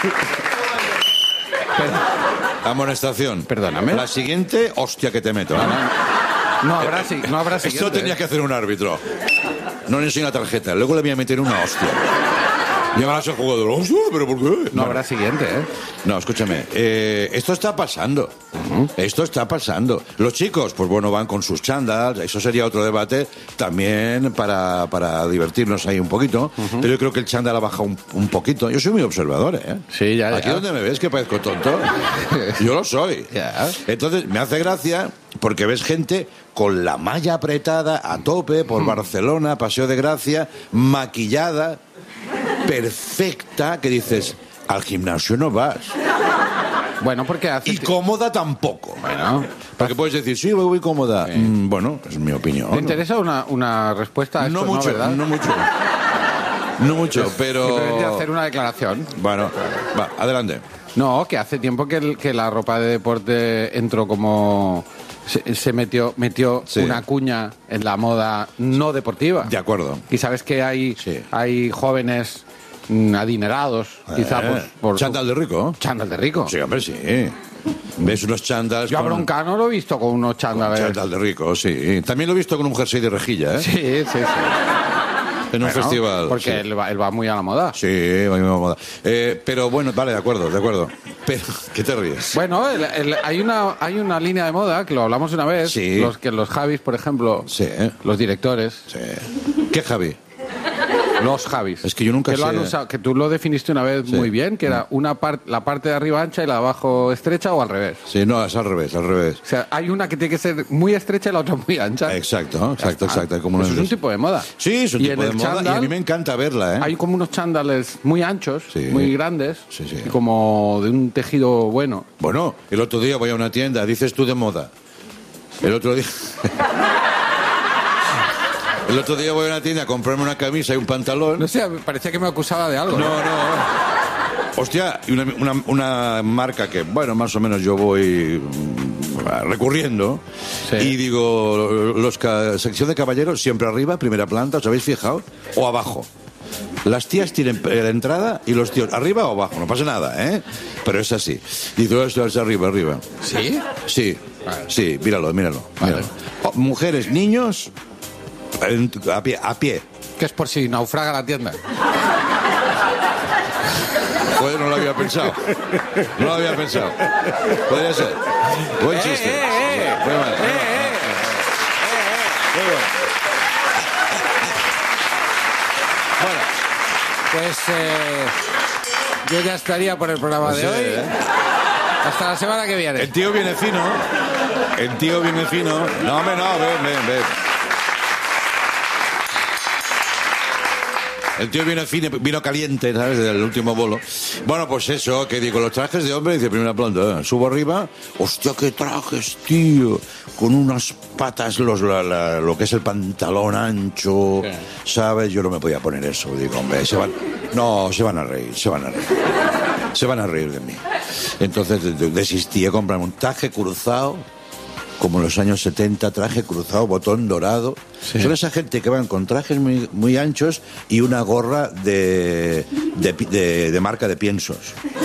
Amonestación. Perdóname. La siguiente, hostia que te meto. No habrá siguiente. Esto tenía que hacer un árbitro. No le enseño la tarjeta. Luego le voy a meter una hostia. Y ahora se ha jugado. ¡Hostia! ¿Pero por qué? No habrá siguiente, ¿eh? No, escúchame. Esto está pasando. Esto está pasando. Los chicos, pues bueno, van con sus chándals. Eso sería otro debate también para divertirnos ahí un poquito. Pero yo creo que el chándal ha bajado un poquito. Yo soy muy observador, ¿eh? Sí, ya. Aquí donde me ves que parezco tonto. Yo lo soy. Ya. Entonces, me hace gracia porque ves gente con la malla apretada a tope por Barcelona, Paseo de Gracia, maquillada, perfecta, que dices, al gimnasio no vas. Bueno, porque hace... Y cómoda tampoco. Bueno. Porque puedes decir, sí, voy cómoda. Bueno, es mi opinión. ¿Te interesa una respuesta a esto? No mucho, ¿verdad? no mucho. No mucho, pero... Simplemente hacer una declaración. Bueno, va, adelante. No, que hace tiempo que la ropa de deporte entró como... Se metió Sí. una cuña en la moda no deportiva. De acuerdo. Y sabes que hay jóvenes adinerados, quizá por ¿Chándal de rico? chándal de rico. Sí, hombre, sí. ¿Ves unos chándals? Yo a Broncano lo he visto con unos chándales. Chándal de rico, sí. También lo he visto con un jersey de rejilla, ¿eh? Sí. En un festival. Porque sí. él va muy a la moda. Sí, va muy a moda. Pero bueno, vale, de acuerdo. Pero, ¿qué te ríes? Bueno, hay una línea de moda, que lo hablamos una vez, Sí. los Javis, por ejemplo, Sí. los directores, Sí. ¿Qué, Javi? los Javis. Es que yo nunca que lo sé. han usado, que tú lo definiste una vez Sí. muy bien, que era la parte de arriba ancha y la de abajo estrecha o al revés. Sí, no, es al revés. O sea, hay una que tiene que ser muy estrecha y la otra muy ancha. Exacto. Como Eso es un tipo de moda. Sí, es un Y tipo en de el moda y a chándal mí me encanta verla, ¿eh? Hay como unos chándales muy anchos, Sí. muy grandes, Sí. y como de un tejido bueno. Bueno, el otro día voy a una tienda, dices tú de moda. El otro día voy a una tienda a comprarme una camisa y un pantalón. No sé, parecía que me acusaba de algo. No. Hostia, y una marca que, bueno, más o menos yo voy recurriendo. Sí. Y digo, sección de caballeros, siempre arriba, primera planta, ¿os habéis fijado? O abajo. Las tías tienen la entrada y los tíos arriba o abajo, no pasa nada, ¿eh? Pero es así. Dice, esto es arriba. ¿Sí? Sí, Vale. sí, míralo. Vale. Mujeres, niños, a pie. Que es por si naufraga la tienda. Joder, no lo había pensado. Podría ser. Buen chiste. Muy mal. Bueno, pues yo ya estaría por el programa de hoy. Hasta la semana que viene. El tío viene fino. No, hombre, no, ven. El tío vino caliente, ¿sabes? Del último bolo. Bueno, pues eso, que digo, los trajes de hombre, dice primera planta, subo arriba, hostia, qué trajes, tío, con unas patas, lo que es el pantalón ancho, Sí. ¿sabes? Yo no me podía poner eso, digo, hombre, se van a reír. Se van a reír de mí. Entonces desistí de comprarme un traje cruzado, como en los años 70, traje cruzado, botón dorado. Sí. Son esa gente que van con trajes muy, muy anchos y una gorra de marca de piensos.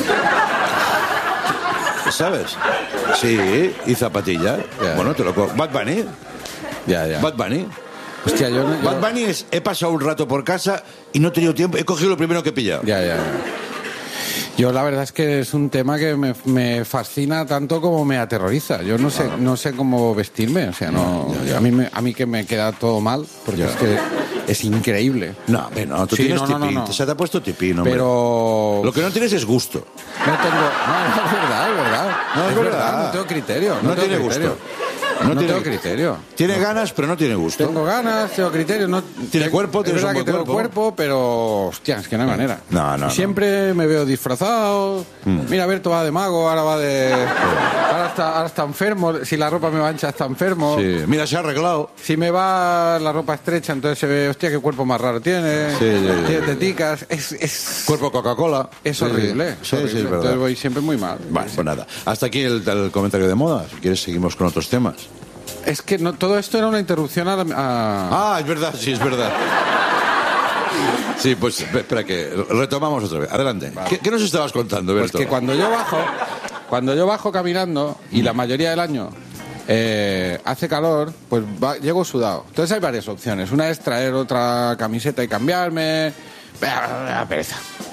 ¿Sabes? Sí, y zapatilla. Ya. Bueno, te lo cojo. Bad Bunny. Ya. Bad Bunny. Hostia, yo... Bad Bunny es, he pasado un rato por casa y no he tenido tiempo, he cogido lo primero que he pillado. Ya. Yo la verdad es que es un tema que me fascina tanto como me aterroriza. Yo no sé cómo vestirme, o sea, no. Ya. A mí que me queda todo mal, porque es que es increíble. No, hombre, no, tú Sí, tienes no. tipín, se te ha puesto tipín, hombre. Pero Lo que no tienes es gusto. no tengo, no, es verdad. No, es verdad. No tengo criterio. No tengo tiene criterio. gusto. No tengo criterio. Tiene ganas, pero no tiene gusto. Tengo ganas, tengo criterio. No, Tiene cuerpo, es tienes verdad un que buen tengo cuerpo, pero hostia, es que no hay manera. No. Y siempre me veo disfrazado. Mira, Berto va de mago, ahora va de... Ahora está enfermo. Si la ropa me va ancha, está enfermo. Sí. Mira, se ha arreglado. Si me va la ropa estrecha, entonces se ve, hostia, qué cuerpo más raro tiene. Sí. Tiene teticas. Es Cuerpo Coca-Cola. es horrible. Sí, horrible. es verdad. Entonces voy siempre muy mal. Vale, pues nada. Hasta aquí el comentario de moda. Si quieres, seguimos con otros temas. Es que no, todo esto era una interrupción a... Es verdad, sí, es verdad. Sí, pues espera que retomamos otra vez. Adelante. Vale. ¿Qué nos estabas contando, Pues Berto? que cuando yo bajo caminando y la mayoría del año hace calor, pues llego sudado. Entonces hay varias opciones. Una es traer otra camiseta y cambiarme. Pereza.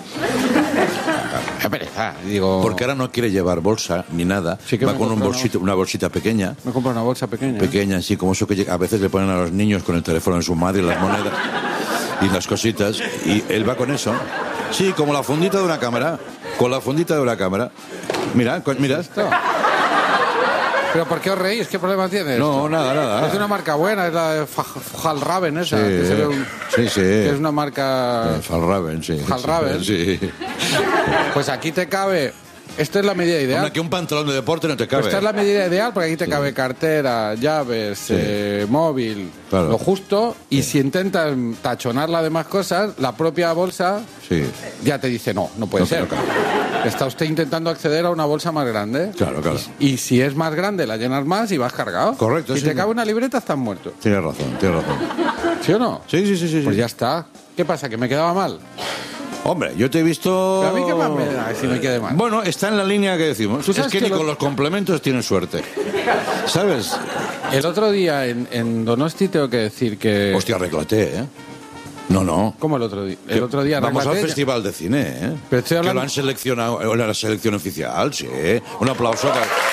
Pereza. Digo, Porque ahora no quiere llevar bolsa ni nada. Sí que va me con compré una bolsita pequeña. me compro una bolsa pequeña. Pequeña, así como eso que a veces le ponen a los niños con el teléfono en su madre, las monedas y las cositas. Y él va con eso. Sí, como la fundita de una cámara. Con la fundita de una cámara. Mira. ¿Esto? ¿Pero por qué os reís? ¿Qué problema tiene No, esto? nada. Es una marca buena, es la de Fjallraven esa. Sí, que se ve sí. que es una marca... Fjallraven, sí. Fjallraven. Sí. Pues aquí te cabe... Esta es la medida ideal. Hombre, que un pantalón de deporte no te cabe. Esta es la medida ideal porque aquí te cabe cartera, llaves, móvil, Claro. lo justo. Y si intentas tachonar las demás cosas, la propia bolsa Sí. ya te dice no puede No, ser. claro. Está usted intentando acceder a una bolsa más grande. Claro. Y si es más grande, la llenas más y vas cargado. Correcto, Si sí. te cabe una libreta, estás muerto. Tienes razón. ¿Sí o no? Sí. Pues ya está. ¿Qué pasa? ¿Que me quedaba mal? Hombre, yo te he visto... Pero a mí qué más me da si me quede mal. Bueno, está en la línea que decimos. ¿Tú Es sabes que que ni con los complementos tienes suerte. ¿Sabes? El otro día en Donosti tengo que decir que... Hostia, arréglate, ¿eh? No. ¿Cómo el otro día? El otro día Vamos al arréglate. Festival de Cine, ¿eh? Pero estoy hablando- Que lo han seleccionado en la selección oficial, sí. Un aplauso.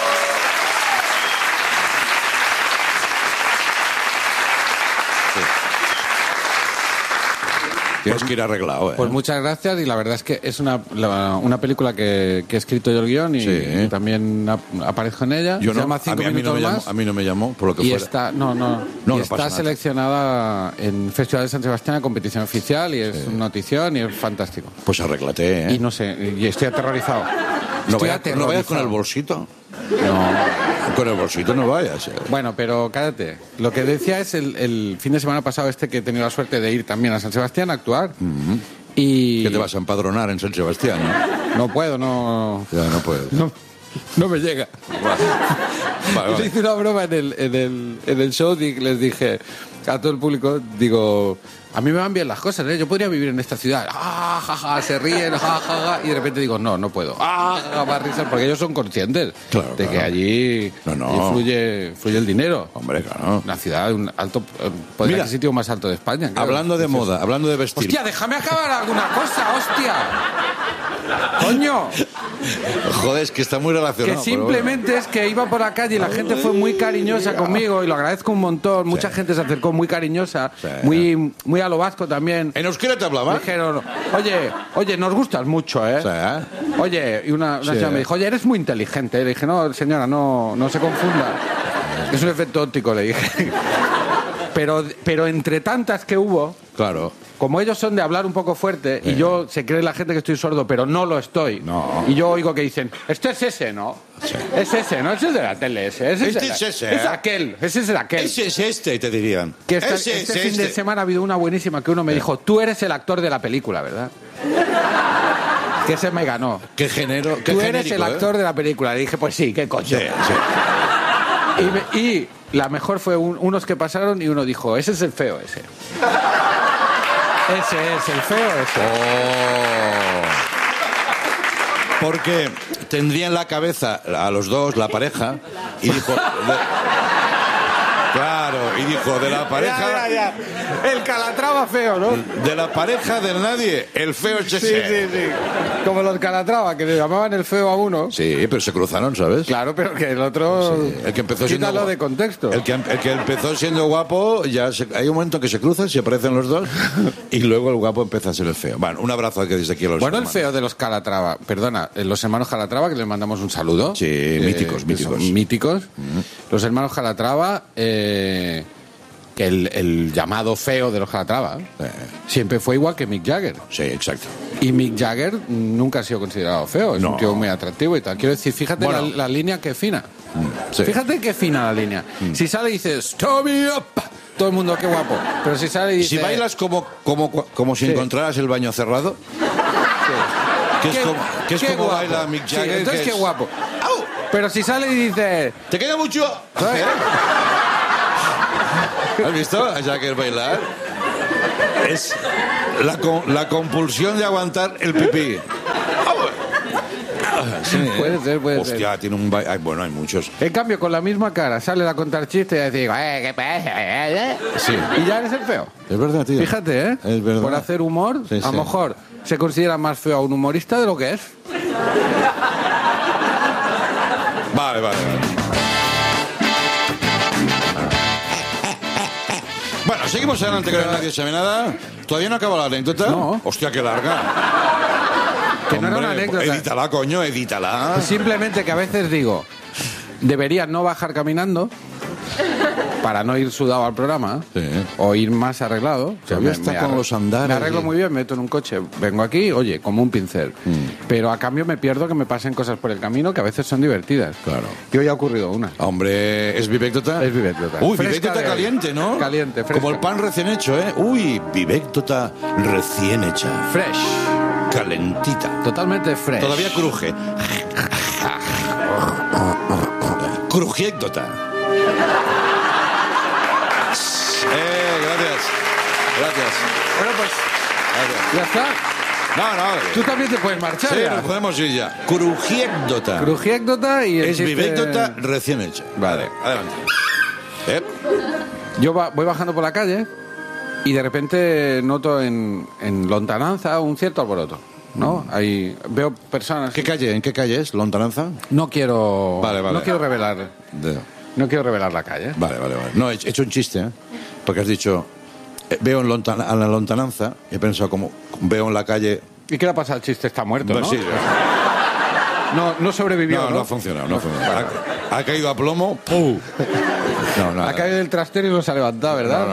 Tienes que ir arreglado, ¿eh? Pues muchas gracias y la verdad es que es una película que he escrito yo el guión y, Sí. y también aparezco en ella. Yo Se no, llama a 5 mí no minutos me llamó, más. a mí no me llamó, por lo que Y fuera. está, No, y no está pasa nada. seleccionada en Festival de San Sebastián a competición oficial y es una notición y es fantástico. Pues arréglate, ¿eh? Y no sé, y estoy aterrorizado. No Estoy vayas con el aterrorizado. bolsito. No. Con el bolsito no vayas. Bueno, pero cállate. Lo que decía es el fin de semana pasado que he tenido la suerte de ir también a San Sebastián a actuar. Y Que te vas a empadronar en San Sebastián, ¿no? no puedo, no Ya no puedes. no me llega. Vale. Yo hice una broma en el show y les dije a todo el público, digo, a mí me van bien las cosas, ¿eh? Yo podría vivir en esta ciudad. ¡Ah, ja, ja! Se ríen, ja, ja, ja, y de repente digo, no puedo. ¡Ah, ja, ja! Más risas, porque ellos son conscientes Claro, de que claro. allí, No. allí fluye el dinero. Hombre, claro. Una ciudad de un alto poder Mira, adquisitivo más alto de España. creo. Hablando de moda, hablando de vestir. ¡Hostia, déjame acabar alguna cosa, hostia! ¡Coño! Joder, es que está muy Que relacionado. pero simplemente es que iba por la calle y la gente fue muy cariñosa conmigo y lo agradezco un montón. Mucha gente se acercó muy cariñosa, Sí. muy a lo vasco también. bueno. ¿En euskera te hablaba? Dijeron, oye, nos gustas mucho, ¿eh? Sí, ¿eh? Oye, y una señora me dijo, oye, eres muy inteligente. Le dije, no, señora, no se confunda. Es un efecto óptico, le dije. Pero entre tantas que hubo, Claro. como ellos son de hablar un poco fuerte y yo se cree la gente que estoy sordo, pero no lo estoy. No. Y yo oigo que dicen, este es ese, ¿no? Sí. Es ese, ¿no? Ese es de la tele, ese. Este es ese, Es ¿eh? aquel, ese es el aquel. Ese es este, te dirían. Que este Ese es fin de este. semana ha habido una buenísima que uno me dijo, tú eres el actor de la película, ¿verdad? Que ese me ganó. Qué género. Qué Tú eres genérico, el actor de la película. Le dije, pues sí, qué coño. Sí, sí. Y la mejor fue unos que pasaron y uno dijo, ese es el feo, ese. Ese es el feo, ese. Oh. Porque tendría en la cabeza a los dos, la pareja, y dijo... Claro, y dijo, de la pareja... Ya. El Calatrava feo, ¿no? De la pareja del nadie, el feo es ese. Sí. Como los Calatrava, que le llamaban el feo a uno. Sí, pero se cruzaron, ¿sabes? Claro, pero que el otro... Sí, el que empezó siendo Quítalo guapo. de contexto. El que empezó siendo guapo, hay un momento que se cruzan, se aparecen los dos, y luego el guapo empieza a ser el feo. Bueno, un abrazo que desde aquí a los Bueno, el hermanos. feo de los Calatrava, perdona, los hermanos Calatrava, que les mandamos un saludo. Sí, míticos, que son míticos. míticos. Los hermanos Calatrava, que el llamado feo de los Calatrava siempre fue igual que Mick Jagger. Sí, exacto. Y Mick Jagger nunca ha sido considerado feo, es No. un tío muy atractivo y tal. Quiero decir, fíjate Bueno. la línea que fina. Sí. Fíjate qué fina la línea. Si sale y dices, "Stop me up", todo el mundo, qué guapo. Pero si sale y dice... Si bailas como si Sí. encontraras el baño cerrado, que es qué como guapo. baila Mick Sí, Jagger. entonces que qué es- guapo. Pero si sale y dice... ¿Te queda mucho? ¿sabes? ¿Has visto a Jagger bailar? Es la compulsión de aguantar el pipí. Sí, Puede ser. Hostia, tiene un... bueno, hay muchos. En cambio, con la misma cara sales a contar chistes y a decir, ¿qué pasa? Sí. Y ya eres el feo. Es verdad, tío. Fíjate, ¿eh? Es verdad. Por hacer humor, Sí, a lo mejor se considera más feo a un humorista de lo que es. Vale. Bueno, seguimos adelante con el Nadie sabe nada. ¿Todavía no acaba la anécdota? No. Hostia, qué larga. Que no era una Hombre, anécdota. edítala, coño, edítala. Simplemente que a veces digo, debería no bajar caminando para no ir sudado al programa, Sí. o ir más arreglado. Todavía está con los andares. Me arreglo muy bien, me meto en un coche, vengo aquí, oye, como un pincel. Pero a cambio me pierdo que me pasen cosas por el camino que a veces son divertidas. Claro. Que hoy ha ocurrido una. Hombre, ¿es vivéctota? Es vivéctota. Uy, Fresca vivéctota de- caliente, ¿no? Caliente, fresca. Como el pan recién hecho, ¿eh? Uy, vivéctota recién hecha. Fresh. Calentita. Totalmente fresh. Todavía cruje. Crujiéctota. Gracias. Bueno, pues Gracias. ya está. No. Tú también te puedes marchar. Sí, ya. nos podemos ir ya. Crujiéctota. Crujiécdota y el Es chiste- vivéctota recién hecha. Vale. Adelante. Yo voy bajando por la calle y de repente noto en lontananza un cierto alboroto, ¿no? Ahí veo personas... ¿En qué calle es? ¿Lontananza? No quiero... Vale. No quiero revelar... No quiero revelar la calle. Vale. No, he hecho un chiste, ¿eh? Porque has dicho, veo en a la lontananza, y he pensado como, veo en la calle... ¿Y qué le pasa al chiste? Está muerto, ¿no? Sí, No sobrevivió, no ha funcionado, no ha funcionado. Ha caído a plomo, ¡pum! No, nada. Ha caído del trastero y no se ha levantado, ¿verdad?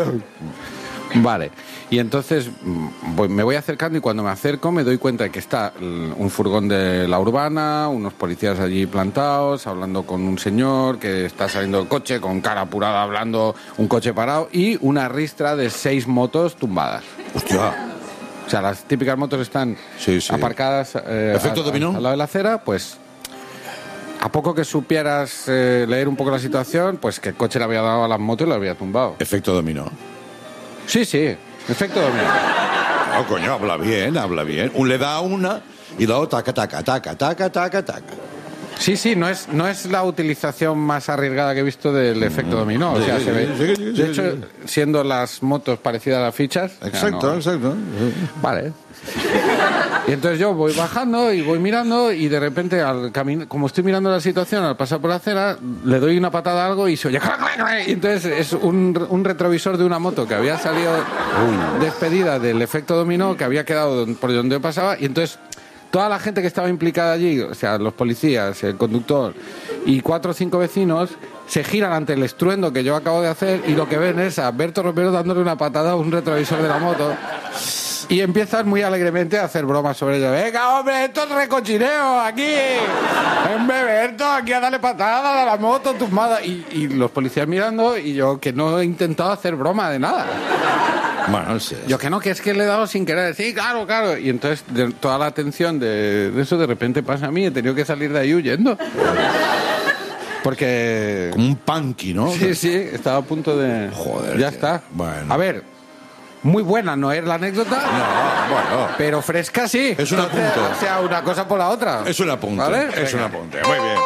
No. Vale. Y entonces me voy acercando y cuando me acerco me doy cuenta de que está un furgón de la urbana, unos policías allí plantados, hablando con un señor que está saliendo del coche con cara apurada, hablando, un coche parado y una ristra de 6 motos tumbadas. Hostia. O sea, las típicas motos están Sí. aparcadas ¿Efecto dominó? al lado de la acera, pues a poco que supieras leer un poco la situación, pues que el coche le había dado a las motos y lo había tumbado. Efecto dominó. Sí, efecto dominó. No, coño, habla bien. Le da una y la otra taca. Sí, no es la utilización más arriesgada que he visto del efecto dominó. O sea, Sí, se ve. sí, De hecho, siendo las motos parecidas a las fichas. o sea, Exacto. Vale. Y entonces yo voy bajando y voy mirando y de repente, como estoy mirando la situación, al pasar por la acera, le doy una patada a algo y se oye... Y entonces es un retrovisor de una moto que había salido despedida del efecto dominó, que había quedado por donde yo pasaba, y entonces... Toda la gente que estaba implicada allí, o sea, los policías, el conductor y 4 o 5 vecinos, se giran ante el estruendo que yo acabo de hacer y lo que ven es a Berto Romero dándole una patada a un retrovisor de la moto y empiezan muy alegremente a hacer bromas sobre ello. ¡Venga, hombre, esto es recochineo aquí! ¡Hombre, Berto, aquí a darle patada a la moto tumbada! Y los policías mirando y yo que no he intentado hacer broma de nada. Bueno, sí. Yo que no, que es que le he dado sin querer. Sí, claro. Y entonces toda la atención de eso de repente pasa a mí. He tenido que salir de ahí huyendo. Porque... Como un punky, ¿no? Sí, estaba a punto de... Joder, Ya tío. está. Bueno. A ver, muy buena no es la anécdota, No, bueno. pero fresca sí. Es un Entonces, apunte. O sea, una cosa por la otra. Es un apunte. ¿Vale? Es un Venga. apunte. Muy bien.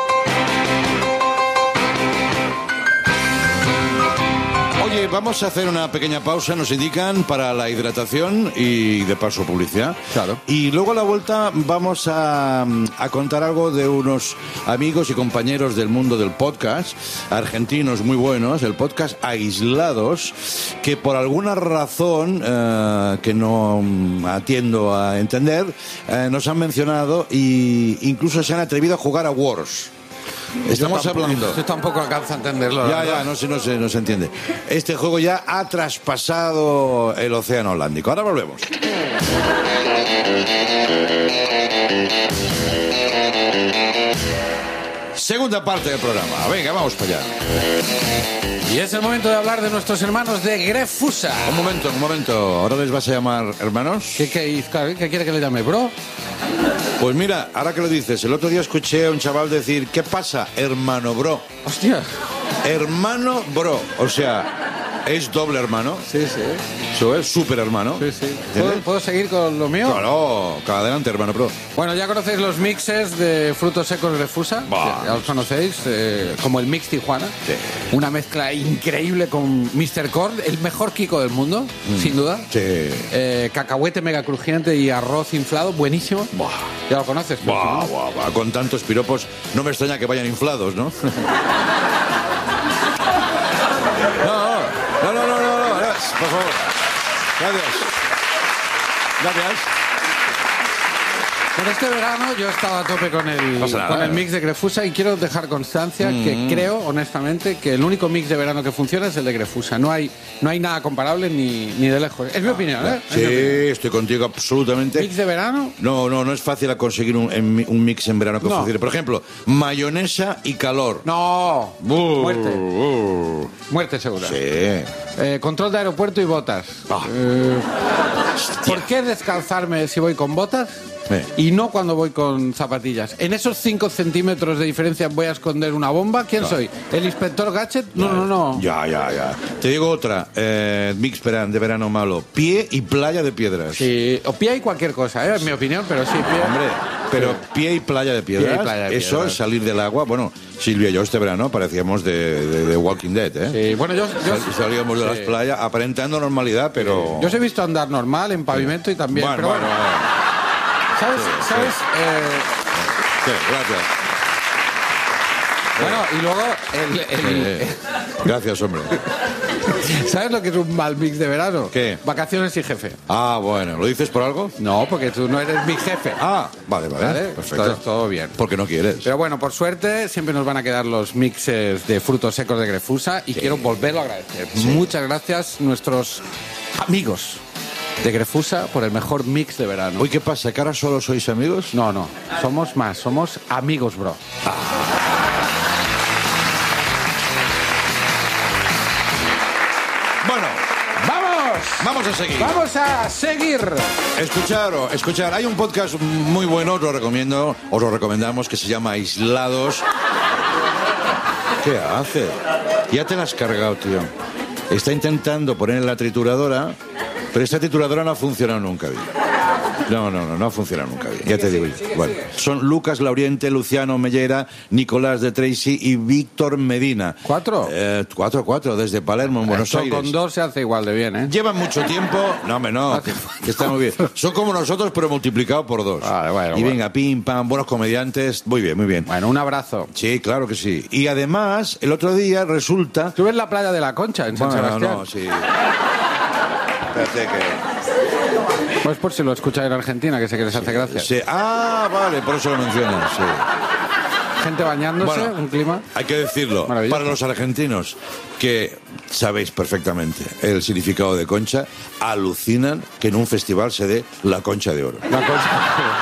Oye, vamos a hacer una pequeña pausa, nos indican, para la hidratación y de paso publicidad. Claro. Y luego a la vuelta vamos a contar algo de unos amigos y compañeros del mundo del podcast, argentinos muy buenos, el podcast Aislados, que por alguna razón que no atiendo a entender, nos han mencionado e incluso se han atrevido a jugar a Wars. Estamos hablando... Yo tampoco alcanzo a entenderlo. la Ya, verdad. no se entiende. Este juego ya ha traspasado el océano Atlántico. Ahora volvemos. Segunda parte del programa. Venga, vamos para allá. Y es el momento de hablar de nuestros hermanos de Grefusa. Un momento. ¿Ahora les vas a llamar hermanos? ¿Qué quiere que le llame, bro? Pues mira, ahora que lo dices, el otro día escuché a un chaval decir, ¿qué pasa, hermano bro? Hostia. Hermano bro. O sea, es doble hermano. Sí, sí. Eso es súper hermano. Sí, sí. ¿Entiendes? ¿Puedo seguir con lo mío? Claro, adelante, hermano pro. Bueno, ya conocéis los mixes de frutos secos de Grefusa. Bah. Ya los conocéis, como el Mix Tijuana. Sí. Una mezcla increíble con Mr. Corn, el mejor Kiko del mundo, sin duda. Sí. Cacahuete mega crujiente y arroz inflado, buenísimo. Buah. Ya lo conoces. creo, Buah, ¿no? buah, buah. Con tantos piropos, no me extraña que vayan inflados, ¿no? No, por favor. Gracias. Pero este verano yo he estado a tope con Pasa nada. el mix de Grefusa y quiero dejar constancia que creo, honestamente, que el único mix de verano que funciona es el de Grefusa. No hay nada comparable ni de lejos. Es mi opinión, ¿eh? Es Sí, mi opinión. estoy contigo absolutamente. ¿Mix de verano? No es fácil conseguir un mix en verano que No. funcione. Por ejemplo, mayonesa y calor. No. Muerte. Muerte segura. Sí. Control de aeropuerto y botas. ¿Por qué descalzarme si voy con botas? Y no cuando voy con zapatillas. ¿En esos 5 centímetros de diferencia voy a esconder una bomba? ¿Quién soy? ¿El inspector Gadget? No. Ya. Te digo otra. Mix de verano malo. Pie y playa de piedras. Sí, o pie y cualquier cosa, ¿eh? En mi opinión, pero sí, pie. Hombre, pero pie y playa de piedras. Pie y playa de eso piedras. es salir del agua. Bueno, Silvia y yo este verano parecíamos de Walking Dead, ¿eh? Sí, bueno, yo Salíamos de las playas aparentando normalidad, pero... os he visto andar normal en pavimento y también, Bueno, pero bueno. ¿Sabes? Sí, gracias. Bueno, y luego Gracias, hombre. ¿sabes lo que es un mal mix de verano? ¿Qué? Vacaciones y jefe. Ah, bueno. ¿Lo dices por algo? No, porque tú no eres mi jefe. Ah, vale. ¿Vale? Perfecto. Entonces, todo bien. Porque no quieres. Pero bueno, por suerte siempre nos van a quedar los mixes de frutos secos de Grefusa y quiero volverlo a agradecer. Muchas gracias, nuestros amigos de Grefusa, por el mejor mix de verano. Uy, ¿qué pasa? ¿Que ahora solo sois amigos? No, somos más, somos amigos, bro. Bueno, ¡Vamos! vamos a seguir. ¡Vamos a seguir! Escuchar. Hay un podcast muy bueno, os lo recomendamos, que se llama Aislados. ¿Qué hace? Ya te la has cargado, tío. Está intentando poner en la trituradora, pero esta trituradora no ha funcionado nunca bien. No ha funcionado nunca bien. Ya te digo yo. Bueno, son Lucas Lauriente, Luciano Mellera, Nicolás de Tracy y Víctor Medina. ¿Cuatro? 4, desde Palermo, en Buenos Esto Aires. con 2 se hace igual de bien, ¿eh? Llevan mucho tiempo. No, hombre, no. Que está muy bien. Son como nosotros, pero multiplicado por 2. Vale, y venga, pim, pam, buenos comediantes. Muy bien, muy bien. Bueno, un abrazo. Sí, claro que sí. Y además, el otro día resulta... ¿Tú ves la playa de la Concha en San Sebastián? No, sí. Espérate que... Pues por si lo escucháis en Argentina, que sé que les hace gracia. Sí. Ah, vale, por eso lo mencionas, sí. Gente bañándose, Bueno, un clima. Hay que decirlo, Maravilloso. para los argentinos, que sabéis perfectamente el significado de concha, alucinan que en un festival se dé la concha de oro. La Concha.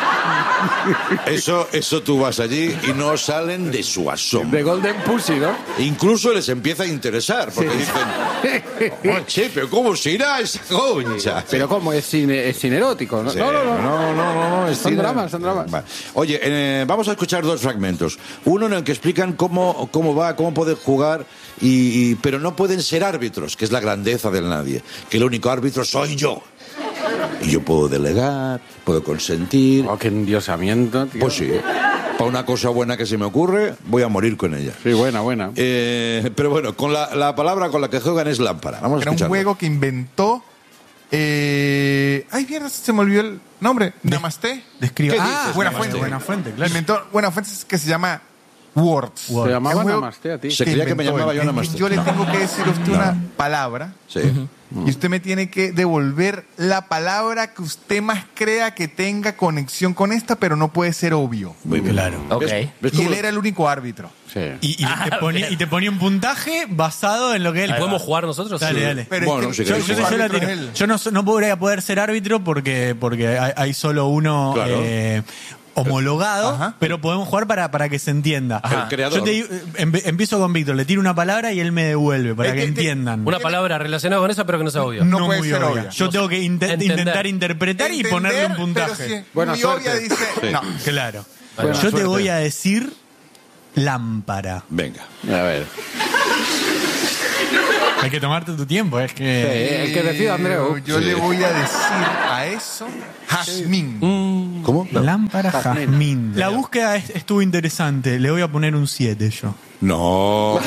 Eso tú vas allí y no salen de su asombro. De Golden Pussy, ¿no? Incluso les empieza a interesar, porque dicen, oh, che, pero ¿cómo se irá esa concha? Pero ¿cómo? Es cine erótico, ¿no? Sí, No. es Son cine. dramas, son dramas. Vale. Oye, vamos a escuchar 2 fragmentos. Uno en el que explican cómo pueden jugar, pero no pueden ser árbitros, que es la grandeza del nadie. Que el único árbitro soy yo. Y yo puedo delegar, puedo consentir. Oh, qué endiosamiento, tío. Pues sí. Para una cosa buena que se me ocurre, voy a morir con ella. Sí, buena. Pero bueno, con la palabra con la que juegan es lámpara. Vamos a Era un escucharlo. juego que inventó... Ay, mierda, se me olvidó el nombre. Namaste. Describe. ¿Qué Ah, dices, Buena Namaste? Fuente. Buena Fuente, claro. Inventó Buena Fuente, que se llama Words. Se llamaba Es un juego Namaste a ti. Se creía que me inventó llamaba él. yo Namaste. Yo le No. tengo que decir a usted una palabra Sí. y usted me tiene que devolver la palabra que usted más crea que tenga conexión con esta, pero no puede ser obvio. Muy bien. Claro. Ok. ¿Ves Y cómo- él era el único árbitro. Sí. Y te ponía un puntaje basado en lo que él. ¿Y podemos jugar nosotros? Dale, Sí. dale. Pero Bueno, es si que Yo, querés el yo único la árbitro tiro. es él. Yo no podría poder ser árbitro porque hay solo uno Claro. homologado, Ajá. pero podemos jugar para que se entienda. El creador. Yo te digo, empiezo con Víctor, le tiro una palabra y él me devuelve para que entiendan. Una palabra relacionada con esa, pero que no sea obvio. No puede muy ser obvia. obvia. Yo tengo que Entender. intentar interpretar y ponerle un Entender, puntaje. pero si Buena muy suerte. obvia dice... No. Claro. Buena Yo te suerte. voy a decir lámpara. Venga. A ver. Hay que tomarte tu tiempo, es que... El que decida, Andreu. Yo le voy a decir a eso jazmín. ¿Cómo? Lámpara Jazmín. jazmín. La búsqueda estuvo interesante. Le voy a poner un 7 yo. No.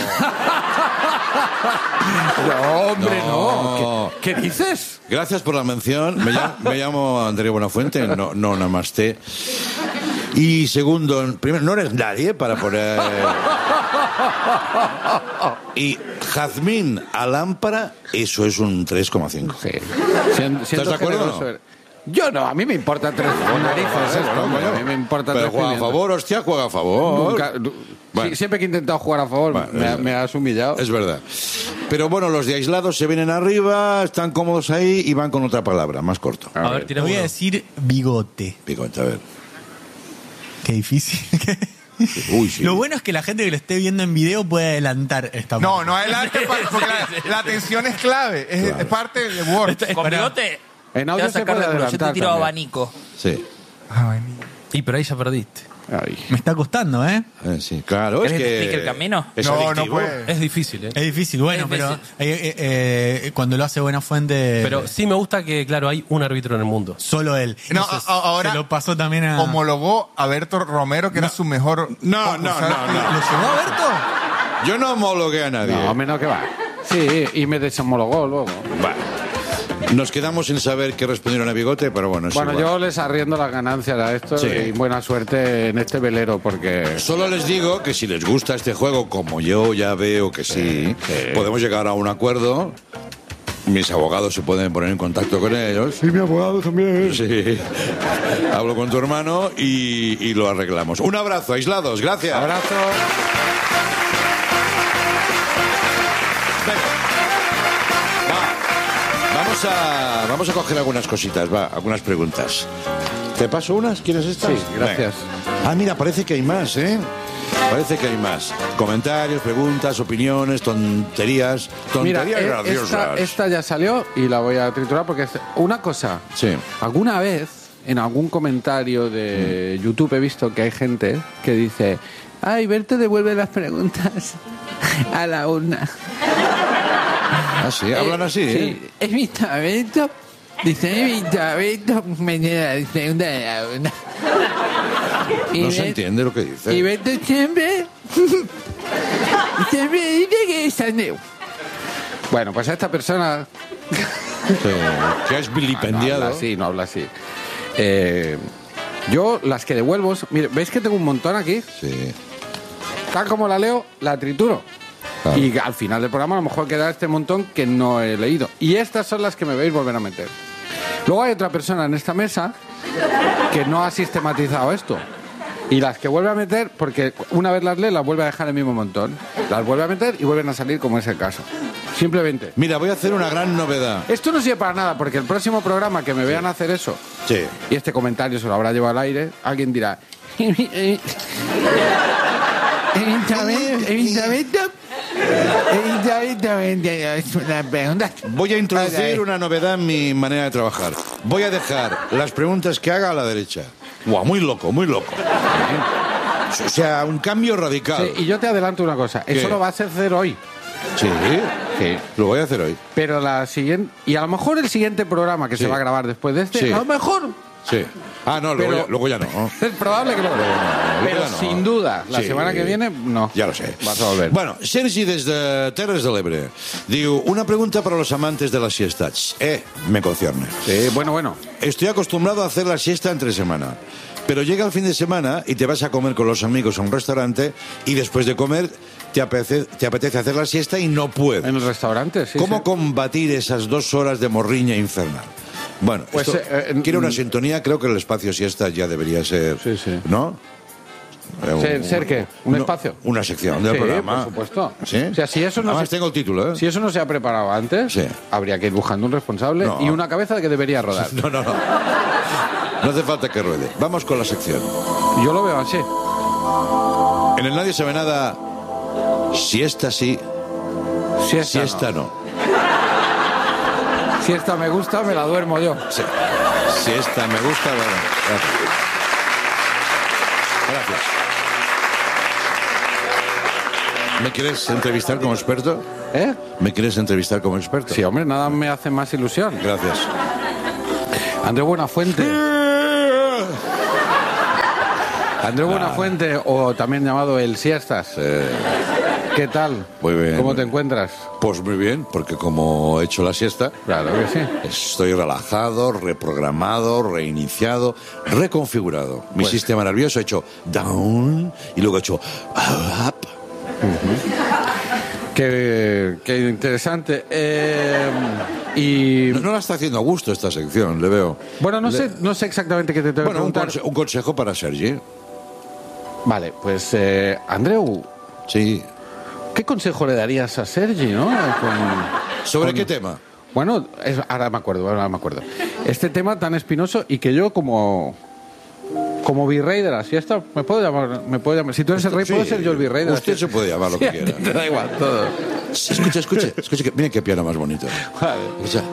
No, hombre, No. no. ¿Qué dices? Gracias por la mención. Me llamo Andrea Buenafuente, no namaste. Y segundo, primero, no eres nadie para poner... Y jazmín a lámpara, eso es un 3,5. Sí. ¿Estás de acuerdo o no? Yo no, a mí me importa tres narices esto, hombre, a mí me importa Pero tres juega a pimientos. favor, hostia, juega a favor. Nunca- Bueno. Sí, siempre que he intentado jugar a favor Bueno, me has humillado. Es verdad. Pero bueno, los de aislados se vienen arriba, están cómodos ahí y van con otra palabra, más corto. A ver, Le tira voy a uno. decir bigote. Picote, a ver. Qué difícil. Uy, sí. Lo bueno es que la gente que lo esté viendo en video puede adelantar esta No, parte. no adelante, porque la atención es clave. Es parte del Word. Con bigote. En Te audio vas a se sacar puede de culo. Yo te adelantar tiro también. abanico. Sí. Y pero ahí ya perdiste. Ay. Me está costando, ¿eh? Sí, claro, es ¿Querés que te que... explique el camino? Es No, adictivo. no puede. Es difícil, ¿eh? Es difícil, bueno, Es pero difícil. cuando lo hace Buena Fuente, Pero sí me gusta que, claro, hay un árbitro en el mundo. solo él. No, Entonces, ahora se lo pasó también a... homologó a Berto Romero, que era su mejor. No. ¿Lo llevó a Berto? Yo no homologué a nadie. No, menos que va. Sí, y me deshomologó luego. Va. Nos quedamos sin saber qué respondieron a Bigote, pero bueno, es Bueno, igual. yo les arriendo las ganancias a esto Sí. y buena suerte en este velero porque... Solo les digo que si les gusta este juego, como yo ya veo que sí, podemos llegar a un acuerdo. Mis abogados se pueden poner en contacto con ellos. Y mi abogado también. Sí. Hablo con tu hermano y lo arreglamos. Un abrazo, aislados. Gracias. Abrazo. Vamos a coger algunas cositas, algunas preguntas. ¿Te paso unas? ¿Quieres estas? Sí, gracias. Venga. Ah, mira, parece que hay más, ¿eh? Parece que hay más. Comentarios, preguntas, opiniones, tonterías. Mira, Tonterías graciosas. esta ya salió y la voy a triturar porque una cosa. Sí. Alguna vez en algún comentario de YouTube he visto que hay gente que dice: ay, Berto devuelve las preguntas a la urna. Ah, sí, hablan así, ¿eh? Sí, es mi talento. Dice, mi talento me da la pregunta de la urna. No se entiende lo que dice. Y Berto siempre dice que es Andreu. Bueno, pues a esta persona Sí, que es no vilipendiado. habla así, no habla así. Yo las que devuelvo, mire, ¿veis que tengo un montón aquí? Sí. Tal como la leo, la trituro. Claro. Y al final del programa a lo mejor queda este montón que no he leído. Y estas son las que me veis volver a meter. Luego hay otra persona en esta mesa que no ha sistematizado esto. Y las que vuelve a meter, porque una vez las lee, las vuelve a dejar en el mismo montón. Las vuelve a meter y vuelven a salir como es el caso. Simplemente. Mira, voy a hacer una gran novedad. Esto no sirve para nada, porque el próximo programa que me vean hacer eso, Sí. y este comentario se lo habrá llevado al aire, alguien dirá... Voy a introducir una novedad en mi manera de trabajar. Voy a dejar las preguntas que haga a la derecha. Buah, muy loco, muy loco. O sea, un cambio radical. Sí, y yo te adelanto una cosa, ¿Qué? eso lo vas a hacer hoy. Sí, Sí. lo voy a hacer hoy. Pero la siguiente, y a lo mejor el siguiente programa que Sí. se va a grabar después de este, Sí. a lo mejor Sí. Ah, no, luego, Pero- luego ya no. es probable que lo Pero ya no. sin duda, la Sí. semana que viene, no. Ja lo sé. Vas a volver. Bueno, Sergi des de Terres de l'Ebre diu, una pregunta para los amantes de las siestas. Me concierne. Sí, bueno. Estoy acostumbrado a hacer la siesta entre semana, pero llega el fin de semana y te vas a comer con los amigos a un restaurante y después de comer te apetece hacer la siesta y no puedes. En el restaurante, sí. ¿Cómo sí. combatir esas 2 horas de morriña infernal? Bueno, Pues, esto quiere una mm, sintonía, creo que el espacio siesta ya debería ser, Sí, sí. ¿no? ¿Ser qué? ¿Un espacio? Una sección del Sí, programa. por supuesto. ¿Sí? O sea, si eso no Además se- tengo el título, ¿eh? Si eso no se ha preparado antes, Sí. habría que ir buscando un responsable No. y una cabeza que debería rodar. No. No hace falta que ruede. Vamos con la sección. Yo lo veo así. En el Nadie Sabe Nada, siesta sí, siesta no. Si esta me gusta, me la duermo yo. Sí. Siesta me gusta, bueno. Gracias. Gracias. ¿Me quieres entrevistar como experto? ¿Eh? ¿Me quieres entrevistar como experto? Sí, hombre, nada me hace más ilusión. Gracias. Andreu Buenafuente. Andreu Buenafuente, o también llamado el Siestas. ¿Qué tal? Muy bien. ¿Cómo te encuentras? Pues muy bien, porque como he hecho la siesta, Claro que sí. estoy relajado, reprogramado, reiniciado, reconfigurado. Mi sistema nervioso ha hecho down y luego ha hecho up. Qué interesante. Y No la está haciendo a gusto esta sección, le veo. bueno, no sé exactamente qué te tengo que Bueno, preguntar. un consejo para Sergi. Vale, pues Andreu, Sí. ¿qué consejo le darías a Sergi, no? ¿Sobre qué tema? Bueno, ahora me acuerdo. Este tema tan espinoso y que yo como virrey de la siesta, me puedo llamar. Si tú eres el rey, Sí, puedo ser yo el virrey de la usted siesta. se puede llamar lo que Sí, quiera. Te da igual todo. Escucha, mira qué piano más bonito. Vale. Escucha.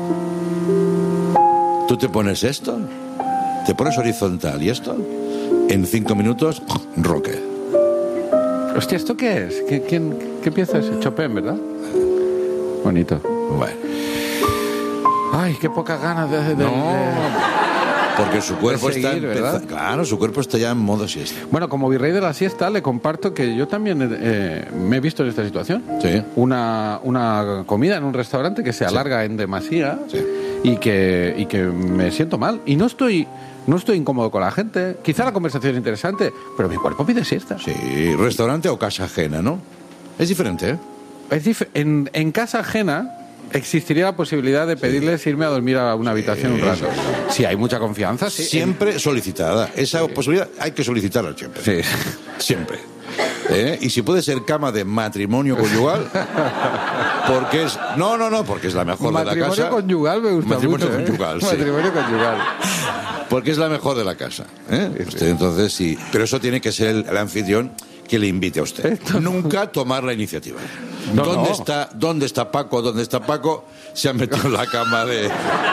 Tú te pones esto, te pones horizontal y esto, en 5 minutos, roque. Hostia, ¿esto qué es? ¿Qué pieza es? Chopin, ¿verdad? Bonito. Bueno, Ay, qué pocas ganas de porque su cuerpo de seguir, está ¿verdad? claro, su cuerpo está ya en modo siesta. Bueno, como virrey de la siesta, le comparto que yo también me he visto en esta situación. Sí. Una comida en un restaurante que se alarga en demasía Sí. y que me siento mal. Y no estoy incómodo con la gente. Quizá la conversación es interesante, pero mi cuerpo pide siesta. Sí, restaurante o casa ajena, ¿no? Es diferente, ¿eh? En casa ajena existiría la posibilidad de pedirles irme a dormir a una habitación un rato. Si hay mucha confianza, sí. Siempre solicitada. Esa posibilidad hay que solicitarla siempre. Sí. Siempre. Y si puede ser cama de matrimonio conyugal, porque es... No, porque es la mejor de la Matrimonio casa. conyugal me gusta Matrimonio mucho. conyugal, sí. Matrimonio conyugal. Porque es la mejor de la casa. Usted entonces sí. Pero eso tiene que ser el anfitrión que le invite a usted. Nunca tomar la iniciativa. No, ¿Dónde no. ¿Dónde está Paco? ¿Dónde está Paco? Se ha metido en la cama de...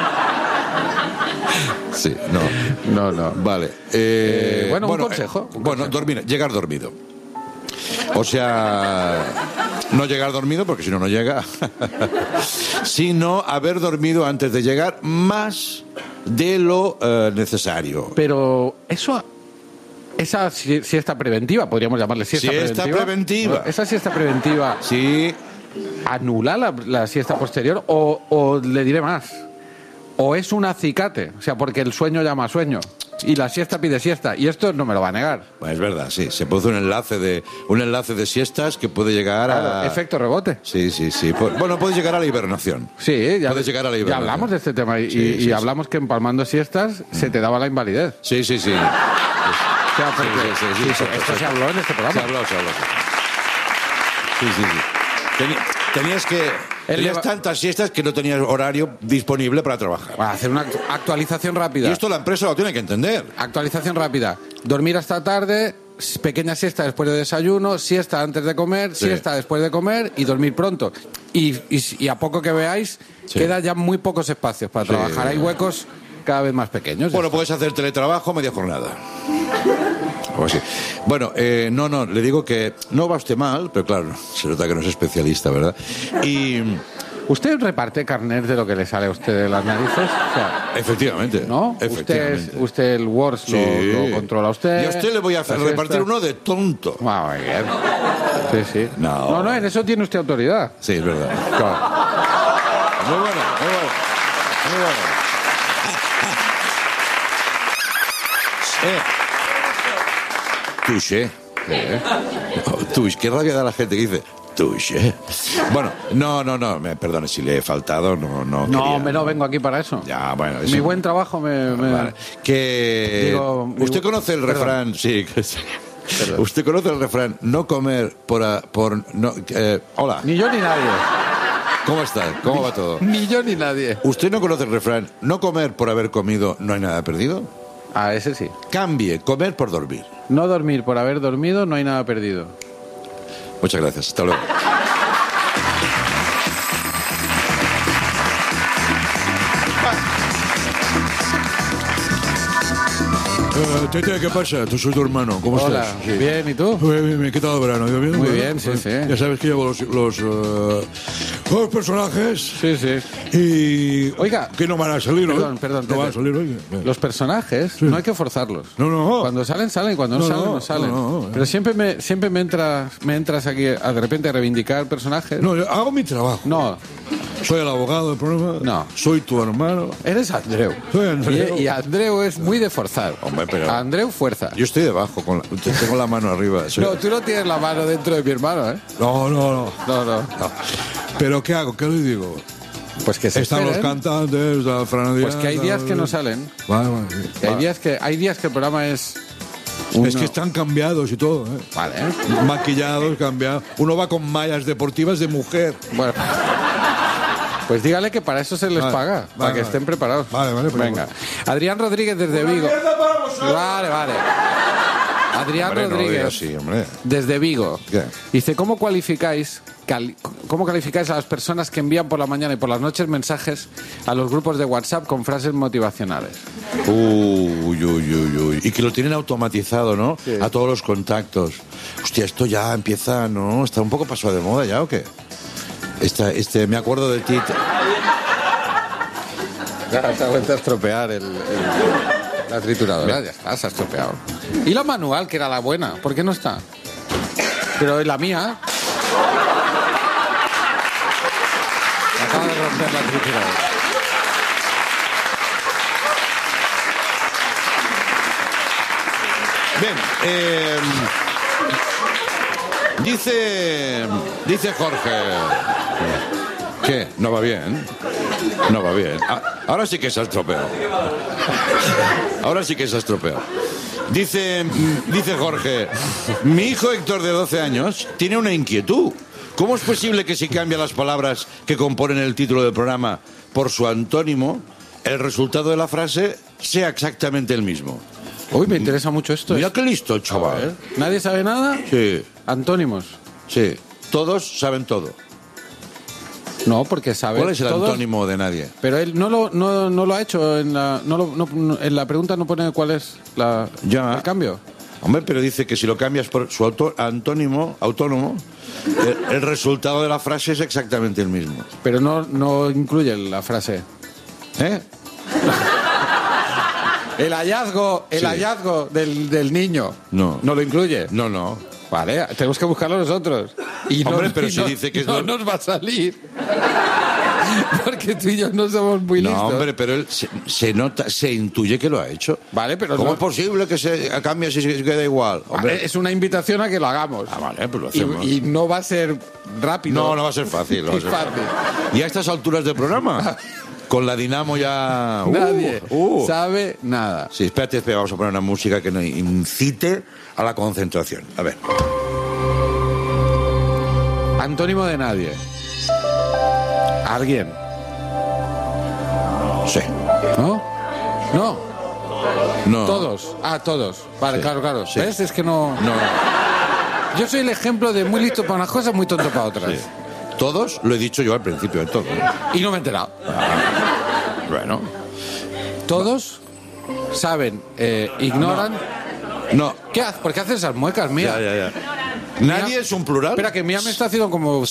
Sí, no. No. Vale. Bueno, un consejo. Llegar dormido. O sea, no llegar dormido, porque si no, no llega. Sino haber dormido antes de llegar más de lo necesario. Pero esa siesta preventiva, podríamos llamarle siesta preventiva. Esa siesta preventiva Sí, anula la siesta posterior o le diré más. O es un acicate, o sea, porque el sueño llama a sueño y la siesta pide siesta y esto no me lo va a negar. pues es verdad, sí. Se produce un enlace de siestas que puede llegar Claro, a... efecto rebote. Sí. Bueno, puede llegar a la hibernación. Sí, Puedes llegar a la ya hibernación. hablamos de este tema y, Sí, y hablamos que empalmando siestas se te daba la invalidez. Sí. O sea, porque esto se habló en este programa. Se habló. Sí. Tenías tantas siestas que no tenías horario disponible para trabajar. Para hacer una actualización rápida. Y esto la empresa lo tiene que entender. Actualización rápida. Dormir hasta tarde, pequeña siesta después de desayuno, siesta antes de comer, Sí. siesta después de comer y dormir pronto. Y a poco que veáis, Sí. queda ya muy pocos espacios para Sí. trabajar. Hay huecos cada vez más pequeños. Bueno, puedes hacer teletrabajo media jornada. O así. Bueno, no, le digo que no va usted mal, pero claro, se nota que no es especialista, ¿verdad? Y ¿Usted reparte carnet de lo que le sale a usted de las narices? O sea, efectivamente, ¿no? efectivamente. Usted el Words Sí. lo controla usted. Y a usted le voy a hacer La repartir siesta. uno de tonto. Ah, muy bien. Sí. No. No, en eso tiene usted autoridad. Sí, es verdad. Claro. Muy bueno. Touché. Touché. Qué rabia da la gente que dice touché. Bueno, no, me perdone si le he faltado, no No, quería. hombre, no vengo aquí para eso. Ya, bueno. Mi buen trabajo me... Vale. Que Digo, usted conoce el perdón. refrán, sí. Perdón. Usted conoce el refrán, no comer hola. Ni yo ni nadie. ¿Cómo está? ¿Cómo va todo? Ni yo ni nadie. ¿Usted no conoce el refrán, no comer por haber comido, no hay nada perdido? Ah, ese sí. Cambie, comer por dormir. No dormir por haber dormido, no hay nada perdido. Muchas gracias. Hasta luego. Tete, ¿qué pasa? Tú soy tu hermano. ¿Cómo Hola, estás? Sí. bien, ¿y tú? Bien, ¿qué tal el verano? ¿Ido bien? Muy Bueno, bien, sí, pues, sí. Ya sabes que llevo los personajes Sí, sí. y... Oiga. Que no van a salir hoy. Perdón, No van a Tete. salir hoy. Los personajes no hay que forzarlos. No. Cuando salen, salen. Cuando no, No, salen, no, no salen. no. Pero siempre me entras aquí de repente a reivindicar personajes. No, yo hago mi trabajo. No, Soy el abogado del programa. No. Soy tu hermano. eres Andreu. Soy Andreu. Y Andreu es muy de forzar. Hombre, pero- Andreu fuerza. Yo estoy debajo, tengo la mano arriba. No, tú no tienes la mano dentro de mi hermano, ¿eh? No. No. ¿Pero qué hago? ¿Qué le digo? Pues que se Están los esperen. cantantes, la Fran Pues que hay días que no salen. Vale. Que hay días que el programa es... Es que están cambiados y todo, ¿eh? Vale, ¿eh? Maquillados, cambiados. Uno va con mallas deportivas de mujer. Bueno, pues dígale que para eso se les Vale, paga, para que vale. estén preparados. Vale, pues Venga. Adrián Rodríguez desde Vigo. Vale. Adrián Hombre, no lo Rodríguez digas así, hombre. desde Vigo. ¿Qué? Dice, ¿cómo calificáis a las personas que envían por la mañana y por las noches mensajes a los grupos de WhatsApp con frases motivacionales? Uy. Y que lo tienen automatizado, ¿no? Sí. A todos los contactos. Hostia, esto ya empieza, ¿no? Está un poco pasado de moda ya, ¿o qué? Me acuerdo de ti. Ya se ha vuelto a estropear la trituradora. Ya está, se ha estropeado. ¿Y la manual, que era la buena? ¿Por qué no está? Pero la mía... Acaba de romper la trituradora. Bien, dice Jorge. ¿Qué? ¿No va bien? No va bien. Ahora sí que se ha estropeado. Ahora sí que se ha estropeado. Dice Jorge, mi hijo Héctor de 12 años tiene una inquietud. ¿Cómo es posible que si cambia las palabras que componen el título del programa por su antónimo, el resultado de la frase sea exactamente el mismo? Uy, me interesa mucho esto. Mira qué listo el chaval. ¿Nadie sabe nada? Sí, Antónimos. sí. Todos saben todo. No, porque sabe. ¿Cuál es el todos- antónimo de nadie? Pero él no lo ha hecho en la. En la pregunta no pone cuál es el cambio. Hombre, pero dice que si lo cambias por su autónomo, el resultado de la frase es exactamente el mismo. Pero no incluye la frase. ¿Eh? El hallazgo del niño. No. No lo incluye. No. Vale, tenemos que buscarlo nosotros. Y Hombre, pero si dice que es no lo- nos va a salir. Porque tú y yo no somos muy listos. No, hombre, pero él se nota, se intuye que lo ha hecho. Vale, pero ¿Cómo no- es posible que se cambie si se queda igual? Hombre, Es una invitación a que lo hagamos. vale, pues lo Y, hacemos. y no va a ser rápido. No va a ser fácil. no va a Es ser fácil. Y a estas alturas del programa, con la Dinamo ya... Nadie sabe nada. Sí, espérate, vamos a poner una música que nos incite a la concentración. A ver. Antónimo de nadie. Alguien. Sí. ¿No? No. No. Todos. Todos. Vale, Sí. claro. Sí. ¿Ves? Es que no... No. Yo soy el ejemplo de muy listo para unas cosas, muy tonto para otras. Sí. Todos, lo he dicho yo al principio de todo. Y no me he enterado. Bueno. Todos saben, ignoran... No. ¿Qué haces? ¿Por qué haces esas muecas, mía? Ya. Nadie es un plural. Espera, que mía me está haciendo como...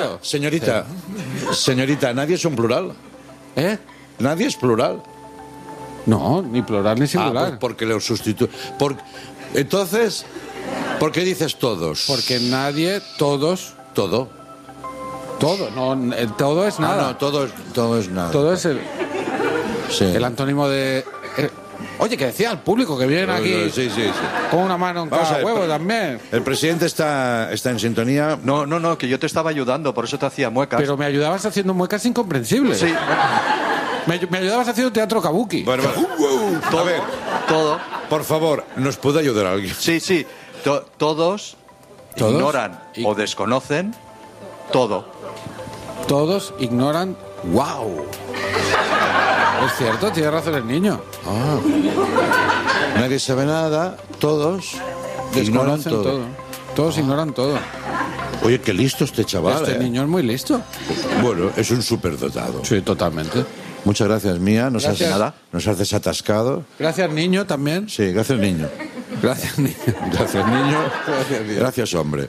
Señorita, ¿nadie es un plural? ¿Eh? ¿Nadie es plural? No, ni plural ni singular. Pues porque lo sustituye. Entonces, ¿por qué dices todos? Porque nadie, todos, Todo. todo. No, todo es nada. No, todo es nada. Todo es Sí. el antónimo de... oye, que decía al público que vienen aquí Sí. con una mano en Vamos cada a ver, huevo pero- también. El presidente está en sintonía. No, que yo te estaba ayudando, por eso te hacía muecas. Pero me ayudabas haciendo muecas incomprensibles. Sí, Me ayudabas haciendo teatro kabuki. Bueno, a ver, todo. por favor, ¿nos puede ayudar alguien? Sí. Todos ¿Todos? ignoran o desconocen todo. Todos ignoran... ¡Wow! Es cierto, tiene razón el niño. Nadie sabe nada, todos ignoran Desconocen todo. todo. Todos ignoran todo. Oye, qué listo este chaval. Este niño es muy listo. Bueno, es un superdotado. Sí, totalmente. Muchas gracias, Mía. Gracias. Nos haces atascado. Gracias, niño, también. Sí, gracias, niño. Gracias, niño. Gracias, niño. Gracias, niño. Gracias, hombre.